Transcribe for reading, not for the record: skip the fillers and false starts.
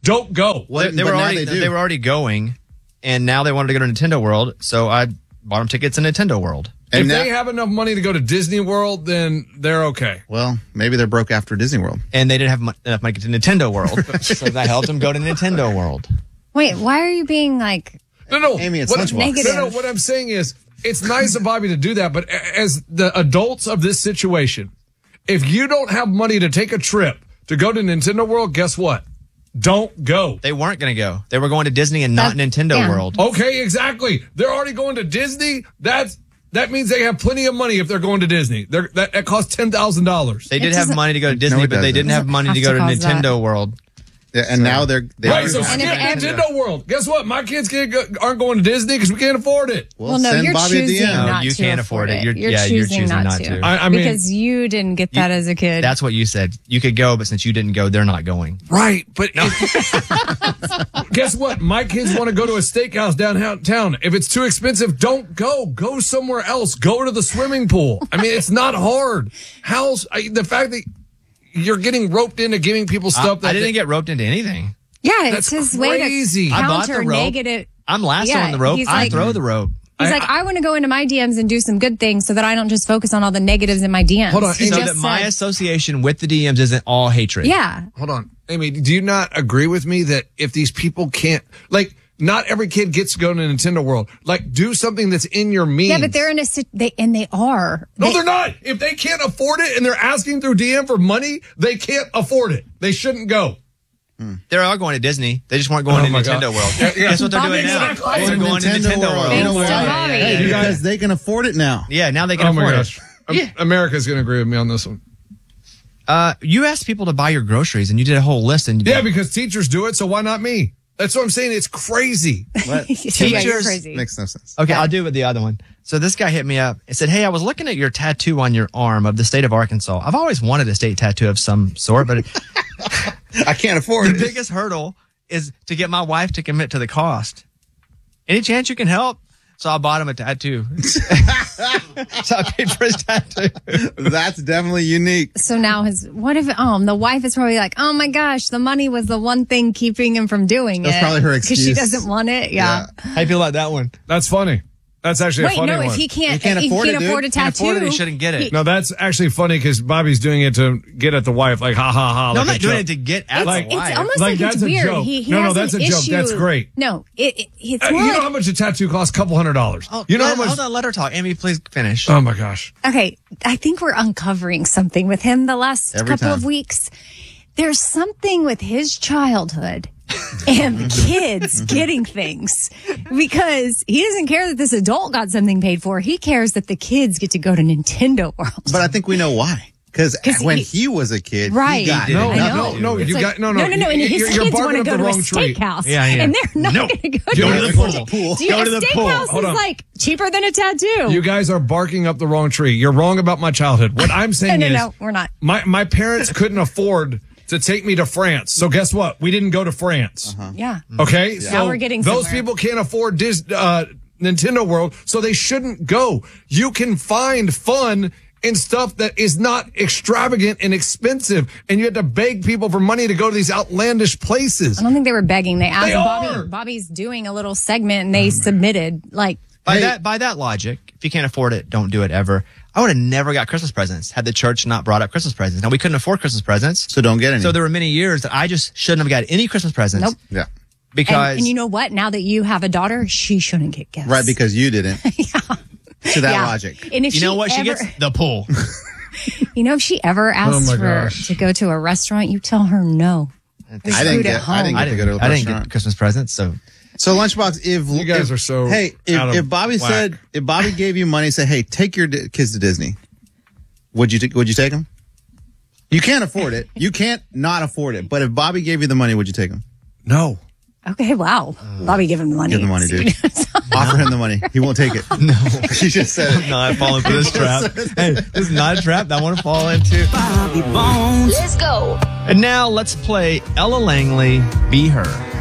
don't go. Well, they were already going, and now they wanted to go to Nintendo World, so I bought them tickets in Nintendo World. And if they have enough money to go to Disney World, then they're okay. Well, maybe they're broke after Disney World. And they didn't have enough money to get to Nintendo World, so that helped them go to Nintendo World. Wait, why are you being like... No, Amy, it's negative. No, what I'm saying is, it's nice of Bobby to do that, but as the adults of this situation, if you don't have money to take a trip to go to Nintendo World, guess what? Don't go. They weren't going to go. They were going to Disney and not Nintendo World. Okay, exactly. They're already going to Disney. That means they have plenty of money if they're going to Disney. That costs $10,000. They did have money to go to Disney, but they didn't have money to go to Nintendo World. Yeah, and now they're right. So skip Nintendo World. Guess what? My kids aren't going to Disney because we can't afford it. Well, no, you're choosing not to. You can't afford it. You're choosing not to. I mean, because you didn't get that as a kid. That's what you said. You could go, but since you didn't go, they're not going. Right, but guess what? My kids want to go to a steakhouse downtown. If it's too expensive, don't go. Go somewhere else. Go to the swimming pool. I mean, it's not hard. The fact that you're getting roped into giving people stuff that I didn't get roped into anything. Yeah, it's his way to counter negative. I'm last on the rope. I throw the rope. He's like, I want to go into my DMs and do some good things so that I don't just focus on all the negatives in my DMs. Hold on. So that my association with the DMs isn't all hatred. Yeah. Hold on. Amy, do you not agree with me that if these people can't, not every kid gets to go to Nintendo World. Do something that's in your means. Yeah, but they're in they are. No, they're not. If they can't afford it and they're asking through DM for money, they can't afford it. They shouldn't go. They are going to Disney. They just weren't going to Nintendo World. Guess what they're doing now? They're going to Nintendo World. Hey, because they can afford it now. Yeah, now they can afford it. Yeah. America's going to agree with me on this one. You asked people to buy your groceries, and you did a whole list. And because teachers do it, so why not me? That's what I'm saying. It's crazy. Teachers makes no sense. Okay, I'll do it with the other one. So this guy hit me up and said, "Hey, I was looking at your tattoo on your arm of the state of Arkansas. I've always wanted a state tattoo of some sort, but I can't afford it. The biggest hurdle is to get my wife to commit to the cost. Any chance you can help?" So I bought him a tattoo. So I paid for his tattoo. That's definitely unique. So now what if the wife is probably like, oh my gosh, the money was the one thing keeping him from doing That's probably her excuse. Because she doesn't want it. Yeah. How do you feel about that one? That's funny. That's actually a funny one. Wait, no, if he can't afford a tattoo. He shouldn't get it. No, that's actually funny because Bobby's doing it to get at the wife, ha ha ha. No, I'm not doing it to get at the wife. It's almost like it's weird. No, that's a joke. That's great. No, it's more you know how much a tattoo costs? $200. Oh, you know how much? Hold on, let her talk. Amy, please finish. Oh my gosh. Okay, I think we're uncovering something with him the last couple of weeks. There's something with his childhood and the kids getting things because he doesn't care that this adult got something paid for. He cares that the kids get to go to Nintendo World. But I think we know why. Because when he was a kid, right? He got no. And his kids want to go to a steakhouse, and they're not going to go to the pool. A steakhouse is like cheaper than a tattoo. You guys are barking up the wrong tree. You're wrong about my childhood. What I'm saying is, no, we're not. My parents couldn't afford to take me to France. So guess what? We didn't go to France. Yeah. Okay. Yeah. So now we're getting those people can't afford Nintendo World, so they shouldn't go. You can find fun in stuff that is not extravagant and expensive, and you had to beg people for money to go to these outlandish places. I don't think they were begging. They asked Bobby's doing a little segment, and they submitted by that logic. If you can't afford it, don't do it ever. I would have never got Christmas presents had the church not brought up Christmas presents. Now, we couldn't afford Christmas presents. So don't get any. So there were many years that I just shouldn't have got any Christmas presents. Nope. Yeah. Because and you know what? Now that you have a daughter, she shouldn't get gifts. Right, because you didn't. Yeah. To that logic. And if you know what? She gets the pool. You know, if she ever asks to go to a restaurant, you tell her no. I didn't get to go to a restaurant. I didn't get Christmas presents, so Lunchbox, if you guys are so if Bobby said, if Bobby gave you money, say, hey, take your kids to Disney, would you take them? You can't afford it. You can't not afford it. But if Bobby gave you the money, would you take them? No. Okay, wow. Bobby, give him the money. Give him the money, dude. Offer him the money. He won't take it. No. She just said it. I'm not falling for this trap. Hey, this is not a trap that I want to fall into. Bobby Bones. Let's go. And now let's play Ella Langley, Be Her.